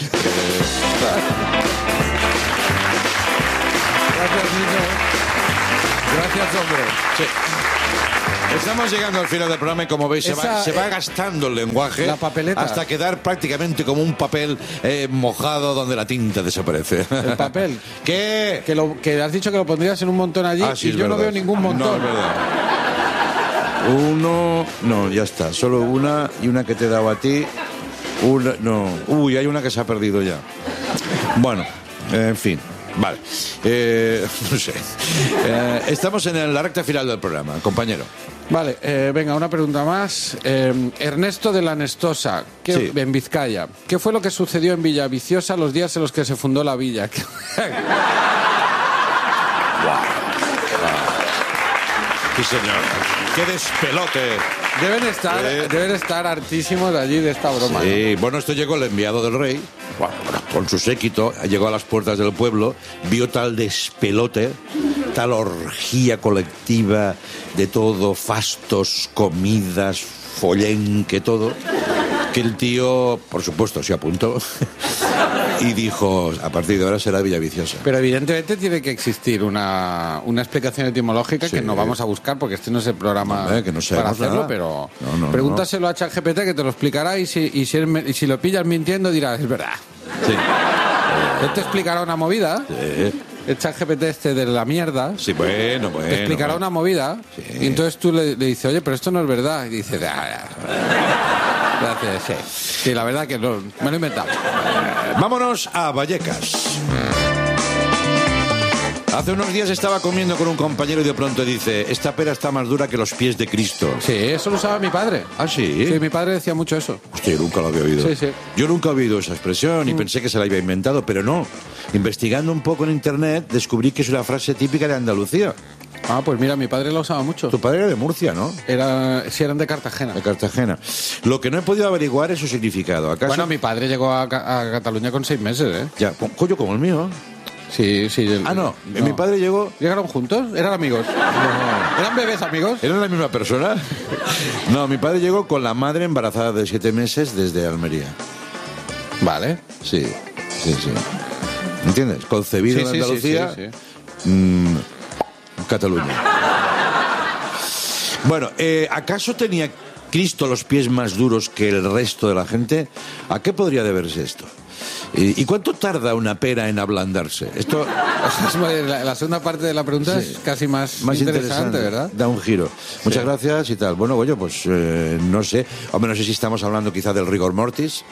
Gracias, niño. Gracias, hombre. Sí. Estamos llegando al final del programa y como veis se va gastando el lenguaje la papeleta. hasta quedar prácticamente como un papel mojado donde la tinta desaparece. El papel. ¿Qué? Que has dicho que lo pondrías en un montón allí Sí, y es yo no verdad. veo ningún montón. No, es verdad. Uno, no, ya está, solo una y una que te he dado a ti. Una, no, uy, hay una que se ha perdido ya. Bueno, en fin. Vale, no sé. Estamos en la recta final del programa, compañero. Vale, venga, una pregunta más. Ernesto de la Nestosa, Sí. en Vizcaya. ¿Qué fue lo que sucedió en Villaviciosa los días en los que se fundó la villa? Sí, señor. ¡Qué despelote! Deben estar hartísimos allí de esta broma. ¿no? Sí, bueno, esto llegó el enviado del rey, con su séquito, llegó a las puertas del pueblo, vio tal despelote, tal orgía colectiva de todo, fastos, comidas, follenque, todo, que el tío, por supuesto, se apuntó y dijo, a partir de ahora será Villaviciosa. Pero evidentemente tiene que existir una explicación etimológica Sí. que no vamos a buscar porque este no es el programa Hombre, que no para sabemos hacerlo, nada. pero No, pregúntaselo a ChatGPT que te lo explicará y si lo pillas mintiendo dirás, es verdad. Sí. Él te explicará una movida, el ChatGPT este de la mierda, Sí, bueno. te explicará una movida y entonces tú le dices, oye, pero esto no es verdad. Y dice, gracias, sí. Sí, la verdad que me lo he inventado. Vámonos a Vallecas. Hace unos días estaba comiendo con un compañero y de pronto dice, esta pera está más dura que los pies de Cristo. Sí, eso lo usaba mi padre. ¿Ah, sí? Sí, mi padre decía mucho eso. Hostia, yo nunca lo había oído. Sí, sí. Yo nunca he oído esa expresión y pensé que se la había inventado, pero no. Investigando un poco en internet, descubrí que es una frase típica de Andalucía. Ah, pues mira, mi padre la usaba mucho. Tu padre era de Murcia, ¿no? Sí, eran de Cartagena. De Cartagena. Lo que no he podido averiguar es su significado. ¿Acaso? Bueno, mi padre llegó a Cataluña con 6 meses, ¿eh? Ya, coño, como el mío. Sí. No. Mi padre llegó... ¿Llegaron juntos? ¿Eran amigos? ¿Eran bebés amigos? ¿Era la misma persona? No, mi padre llegó con la madre embarazada de 7 meses desde Almería. Vale. Sí. ¿Me entiendes? Concebido en Andalucía, Cataluña. Bueno, ¿acaso tenía Cristo los pies más duros que el resto de la gente? ¿A qué podría deberse esto? ¿Y cuánto tarda una pera en ablandarse? Esto La segunda parte de la pregunta es casi más interesante, ¿verdad? Da un giro. Muchas gracias y tal. Bueno, oye, pues no sé. Hombre, no sé si estamos hablando quizá del rigor mortis.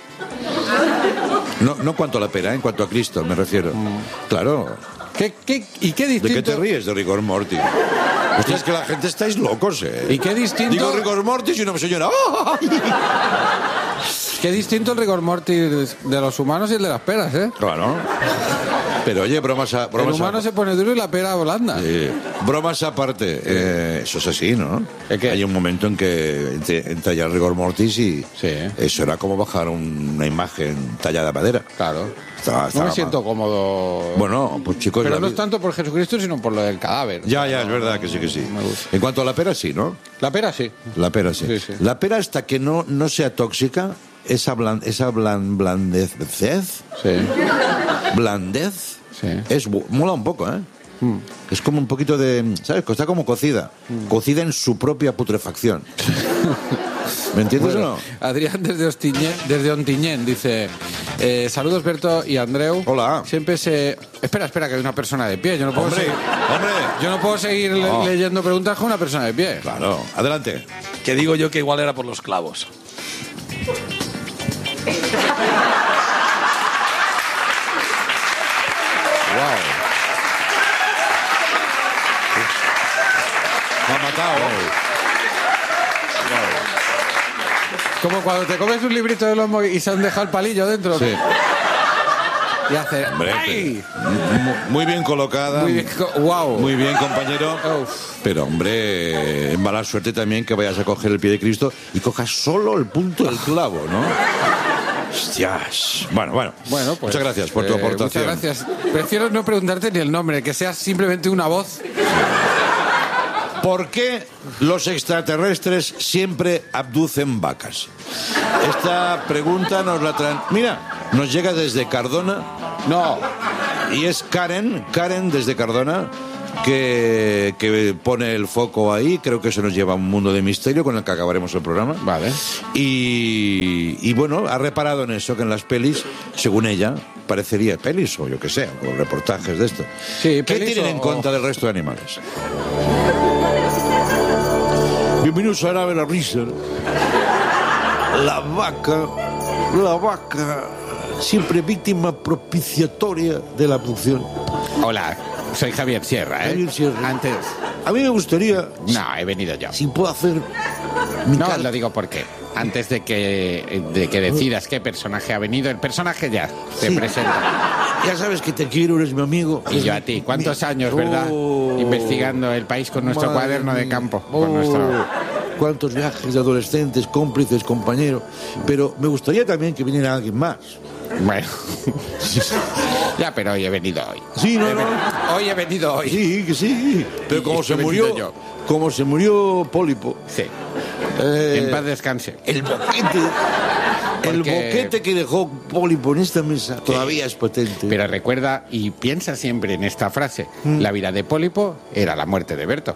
No cuanto a la pera, en cuanto a Cristo me refiero. Claro. ¿Y qué distinto? ¿De qué te ríes de rigor mortis? Hostia, es que la gente estáis locos, ¿eh? ¿Y qué distinto? Digo rigor mortis y una señora... ¡Oh! Qué distinto el rigor mortis de los humanos y el de las peras, ¿eh? Claro. Pero oye, bromas El humano se pone duro y la pera blanda. bromas aparte, eso es así, ¿no? ¿El qué? Hay un momento en que entra ya el rigor mortis y Sí. eso era como bajar una imagen tallada de madera. Claro. Estaba No me mal. siento cómodo. Bueno, pues chicos... Pero la no es vida- tanto por Jesucristo, sino por lo del cadáver. Ya, es verdad que sí, que sí. Me gusta. En cuanto a la pera, sí, ¿no? La pera sí. La pera, sí. Sí. La pera, hasta que no sea tóxica, esa blandez, Sí. blandez, Sí. mola un poco, ¿eh? Es como un poquito de, ¿sabes? Está como cocida. Cocida en su propia putrefacción. ¿Me entiendes o no? Adrián desde Ontinyent dice: saludos Berto y Andreu. Hola. Siempre se... Espera, que hay una persona de pie. Yo no puedo Hombre, seguir, hombre. yo no puedo seguir No. leyendo preguntas con una persona de pie. Claro, adelante. Que digo yo que igual era por los clavos. Wow. Me ha matado. Como cuando te comes un librito de lomo y se han dejado el palillo dentro. Sí. Y hace... Hombre, ¡ay! muy bien colocada. Muy bien, wow. Muy bien, compañero. Uf. Pero, hombre, mala suerte también que vayas a coger el pie de Cristo y cojas solo el punto del clavo, ¿no? Hostias. Bueno. Bueno, pues... Muchas gracias por tu aportación. Muchas gracias. Prefiero no preguntarte ni el nombre, que seas simplemente una voz. ¿Por qué los extraterrestres siempre abducen vacas? Esta pregunta nos la traen... Mira, nos llega desde Cardona. No. Y es Karen desde Cardona, que pone el foco ahí. Creo que eso nos lleva a un mundo de misterio con el que acabaremos el programa. Vale. Y bueno, ha reparado en eso, que en las pelis, según ella, parecería pelis o yo que sé, o reportajes de esto. Sí, ¿Qué pelis tienen en o- contra del resto de animales? Bienvenidos a Árabe la risa. La vaca, siempre víctima propiciatoria de la abducción. Hola, soy Javier Sierra, ¿eh? Javier Sierra. Antes... A mí me gustaría, No, he venido yo. si puedo hacer mi No, car- lo digo porque antes de que decidas qué personaje ha venido, el personaje ya se Sí. presenta. Ya sabes que te quiero, eres mi amigo. Y yo a ti. ¿Cuántos Mi- años, verdad? Oh. Investigando el país con nuestro Madre cuaderno de mía. campo. Oh. Con nuestro... Cuántos viajes de adolescentes, cómplices, compañeros. Pero me gustaría también que viniera alguien más. Bueno. Ya, pero hoy he venido hoy. Sí, no, no. Hoy he venido hoy. Sí, que sí. Pero Y como se he murió, venido yo. como se murió Pólipo. Sí. eh, En paz descanse. el boquete. El Porque- boquete que dejó Pólipo en esta mesa todavía es potente. Pero recuerda y piensa siempre en esta frase. La vida de Pólipo era la muerte de Berto.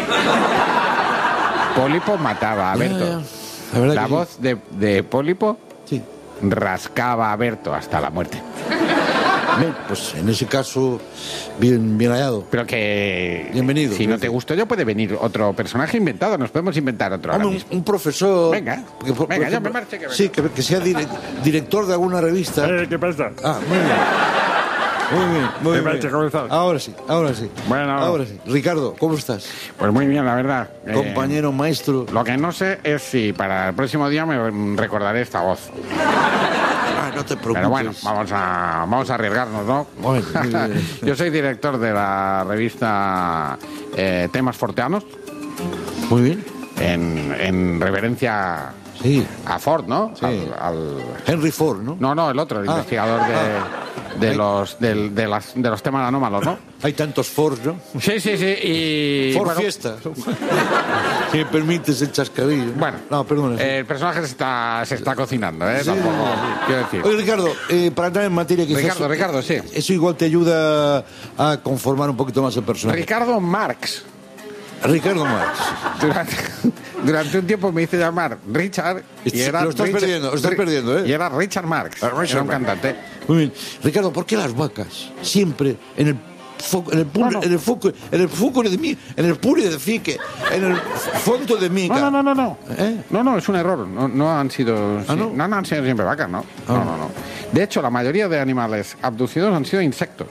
Pólipo mataba a Berto. Ya. La verdad La que sí. voz de Pólipo Sí. rascaba a Berto hasta la muerte. Bien, pues en ese caso, bien hallado. Pero que... Bienvenido, Si no gracias. te gustó yo, puede venir otro personaje inventado. Nos podemos inventar otro ahora Hombre, mismo. un profesor. Venga, venga, yo me marcho, que Sí, que sea director de alguna revista. ¿Qué pasa? Ah, muy bien. Muy bien, muy ¿Qué bien. pasa? ¿Cómo estás? Ahora sí, ahora sí. Bueno. Ahora sí. Ricardo, ¿cómo estás? Pues muy bien, la verdad. Compañero, maestro. Lo que no sé es si para el próximo día me recordaré esta voz. Ah, no te preocupes. Pero bueno, vamos a arriesgarnos, ¿no? Bueno, muy bien. Yo soy director de la revista Temas Forteanos, Muy bien. en reverencia Sí. a Ford, ¿no? Sí. Al- Henry Ford, ¿no? No, el otro, el Ah. investigador de los temas anómalos, ¿no? Hay tantos Fords, ¿no? Sí, y... Ford bueno, Fiesta. Si me permites el chascarrillo. Bueno, No, perdona. el personaje se está cocinando, ¿eh? Sí, Tampoco, sí. quiero decir. Oye, Ricardo, para entrar en materia, quizás... Ricardo, sí. Eso igual te ayuda a conformar un poquito más el personaje. Ricardo Marx. Ricardo Marx. Durante un tiempo me hice llamar Richard y era Lo estás perdiendo, ¿eh? Y era Richard Marx. Ah, Richard Era un Marx. cantante. Muy bien. Ricardo, ¿por qué las vacas siempre en el foco, en el puro, en el foco, en el foco de mí, en el puro de fique, en el fondo de mí? No. ¿Eh? No, es un error. No han sido. ¿Ah, no? No han sido siempre vacas, ¿no? Ah. No. De hecho, la mayoría de animales abducidos han sido insectos.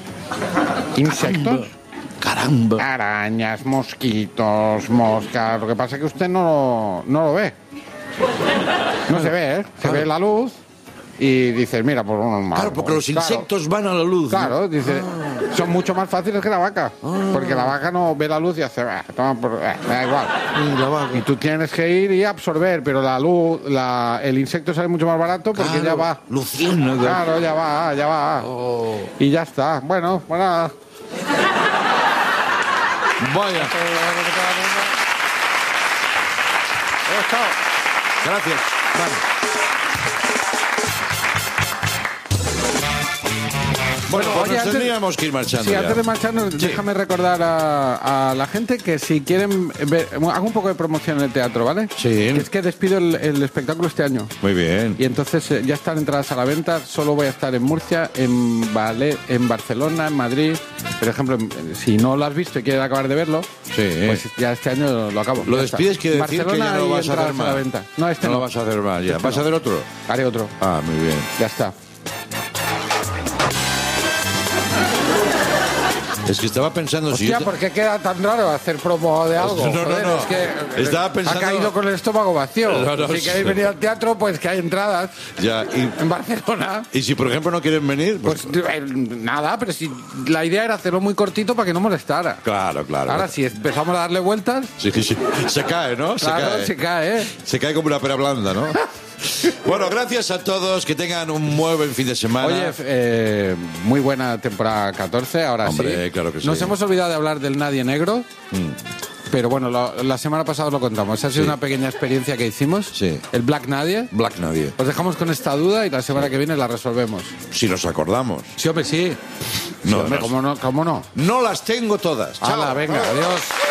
¿Insectos? Caramba. Arañas, mosquitos, moscas. Lo que pasa es que usted no lo ve. No se ve, ¿eh? Se ve la luz y dices, mira, pues unos Claro, porque los insectos van a la luz. ¿no? Claro, dice, son mucho más fáciles que la vaca. Porque la vaca no ve la luz y hace, toma por, me da igual. Y la vaca. Y tú tienes que ir y absorber, pero la luz, el insecto sale mucho más barato porque Claro, ya va. luciérnaga. Claro, ya va. Oh. Y ya está. Bueno, nada. Vaya. Gracias. Bueno, pues Oye, nos antes- tendríamos que ir marchando Sí, ya. antes de marcharnos, déjame recordar a la gente que si quieren ver, hago un poco de promoción en el teatro, ¿vale? Sí. Es que despido el espectáculo este año. Muy bien. Y entonces ya están entradas a la venta. Solo voy a estar en Murcia, en Barcelona, en Madrid. Por ejemplo, si no lo has visto y quieres acabar de verlo, Sí. pues ya este año lo acabo. Lo Ya está. despides quiere decir que Barcelona ya no y vas a hacer entradas más. la venta. No, este no no. lo vas a hacer más ya. Este ¿Vas a no. hacer otro? Haré otro. Ah, muy bien. Ya está. Es que estaba pensando si... Hostia, ¿por qué queda tan raro hacer promo de algo? No, no, Joder, no. es que Estaba pensando- ha caído con el estómago vacío. No, no, si sí. queréis venir al teatro, pues que hay entradas Ya, en Barcelona. y si por ejemplo no quieren venir, pues... Nada, pero si la idea era hacerlo muy cortito para que no molestara. Claro. Ahora, si empezamos a darle vueltas, Sí. Se cae, ¿no? claro, se cae, ¿eh? Se cae como una pera blanda, ¿no? Bueno, gracias a todos, que tengan un muy buen fin de semana. Oye, muy buena temporada 14, ahora Hombre, sí. claro que sí. Nos hemos olvidado de hablar del Nadie Negro. Pero bueno, la semana pasada os lo contamos. Ha sido Sí. una pequeña experiencia que hicimos. Sí. El Black Nadie. Black nadie. Os dejamos con esta duda y la semana que viene la resolvemos. Si nos acordamos. Sí, hombre, sí. No, Sí, hombre, no. ¿cómo no? ¿Cómo no? No las tengo todas. Chao. Hala, venga, adiós.